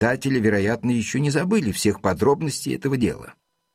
читатели, вероятно, еще не забыли всех подробностей этого дела.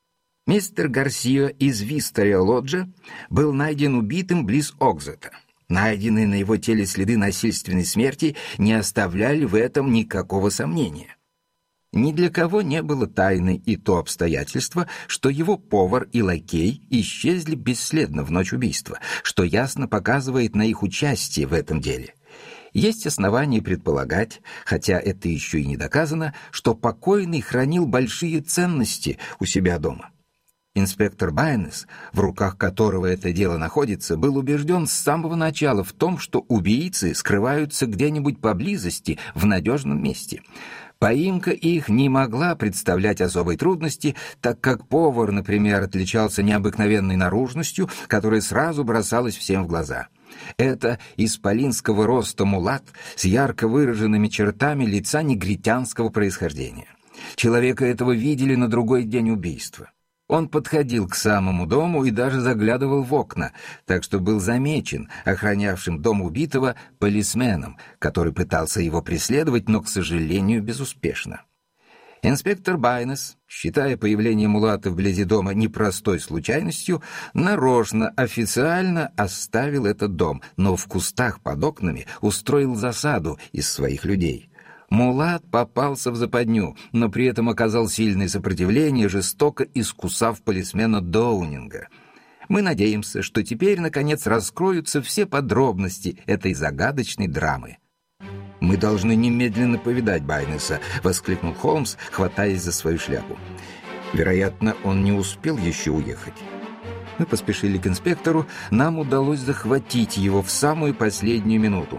Мистер Гарсиа из Вистерия-Лоджа был найден убитым близ Оксета. Найденные на его теле следы насильственной смерти не оставляли в этом никакого сомнения. Ни для кого не было тайной и то обстоятельство, что его повар и лакей исчезли бесследно в ночь убийства, что ясно показывает на их участие в этом деле. Есть основания предполагать, хотя это еще и не доказано, что покойный хранил большие ценности у себя дома. Инспектор Байнес, в руках которого это дело находится, был убежден с самого начала в том, что убийцы скрываются где-нибудь поблизости в надежном месте. Поимка их не могла представлять особой трудности, так как повар, например, отличался необыкновенной наружностью, которая сразу бросалась всем в глаза. Это исполинского роста мулат с ярко выраженными чертами лица негритянского происхождения. Человека этого видели на другой день убийства. Он подходил к самому дому и даже заглядывал в окна, так что был замечен охранявшим дом убитого полисменом, который пытался его преследовать, но, к сожалению, безуспешно. Инспектор Байнес, считая появление мулата вблизи дома непростой случайностью, нарочно, официально оставил этот дом, но в кустах под окнами устроил засаду из своих людей. Мулат попался в западню, но при этом оказал сильное сопротивление, жестоко искусав полисмена Доунинга. Мы надеемся, что теперь, наконец, раскроются все подробности этой загадочной драмы. «Мы должны немедленно повидать Байнеса», — воскликнул Холмс, хватаясь за свою шляпу. «Вероятно, он не успел еще уехать». Мы поспешили к инспектору, нам удалось захватить его в самую последнюю минуту.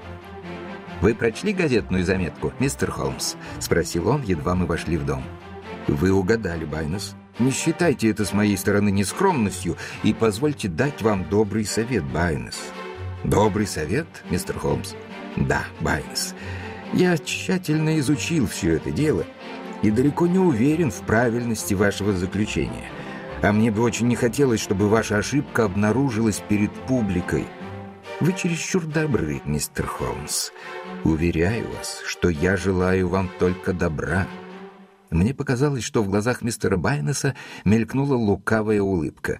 «Вы прочли газетную заметку, мистер Холмс?» — спросил он, едва мы вошли в дом. «Вы угадали, Байнес. Не считайте это с моей стороны нескромностью и позвольте дать вам добрый совет, Байнес». «Добрый совет, мистер Холмс?» «Да, Байнес. Я тщательно изучил все это дело и далеко не уверен в правильности вашего заключения. А мне бы очень не хотелось, чтобы ваша ошибка обнаружилась перед публикой. Вы чересчур добры, мистер Холмс. Уверяю вас, что я желаю вам только добра». Мне показалось, что в глазах мистера Байнеса мелькнула лукавая улыбка.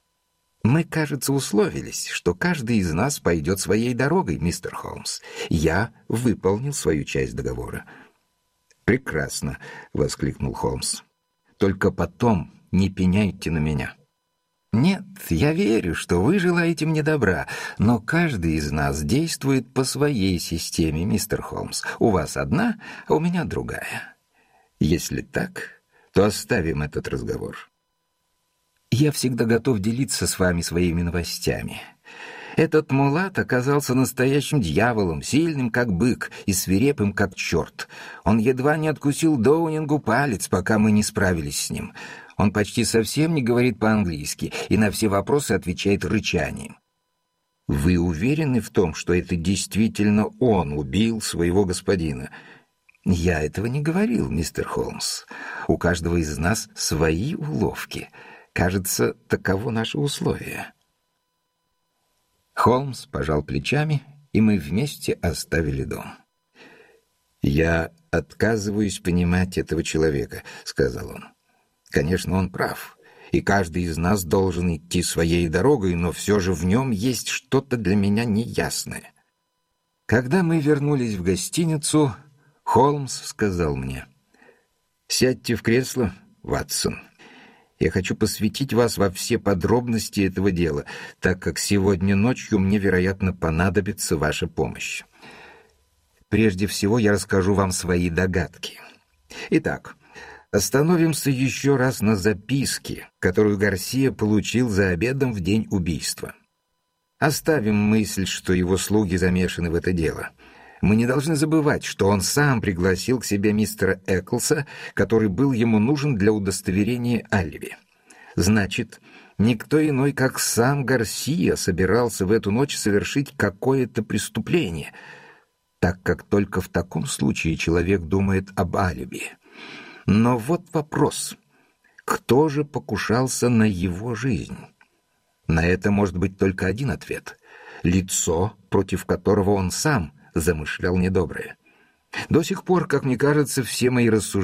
«Мы, кажется, условились, что каждый из нас пойдет своей дорогой, мистер Холмс. Я выполнил свою часть договора». «Прекрасно», — воскликнул Холмс. «Только потом не пеняйте на меня». «Нет, я верю, что вы желаете мне добра, но каждый из нас действует по своей системе, мистер Холмс. У вас одна, а у меня другая. Если так, то оставим этот разговор. Я всегда готов делиться с вами своими новостями. Этот мулат оказался настоящим дьяволом, сильным как бык и свирепым как черт. Он едва не откусил Доунингу палец, пока мы не справились с ним. Он почти совсем не говорит по-английски и на все вопросы отвечает рычанием. Вы уверены в том, что это действительно он убил своего господина? Я этого не говорил, мистер Холмс. У каждого из нас свои уловки. Кажется, таково наше условие. Холмс пожал плечами, и мы вместе оставили дом. «Я отказываюсь понимать этого человека», — сказал он. «Конечно, он прав, и каждый из нас должен идти своей дорогой, но все же в нем есть что-то для меня неясное». Когда мы вернулись в гостиницу, Холмс сказал мне: «Сядьте в кресло, Ватсон. Я хочу посвятить вас во все подробности этого дела, так как сегодня ночью мне, вероятно, понадобится ваша помощь. Прежде всего я расскажу вам свои догадки. Итак, остановимся еще раз на записке, которую Гарсиа получил за обедом в день убийства. Оставим мысль, что его слуги замешаны в это дело. Мы не должны забывать, что он сам пригласил к себе мистера Эклса, который был ему нужен для удостоверения алиби. Значит, никто иной, как сам Гарсиа, собирался в эту ночь совершить какое-то преступление, так как только в таком случае человек думает об алиби. Но вот вопрос: кто же покушался на его жизнь? На это может быть только один ответ: лицо, против которого он сам замышлял недоброе. До сих пор, как мне кажется, все мои рассуждения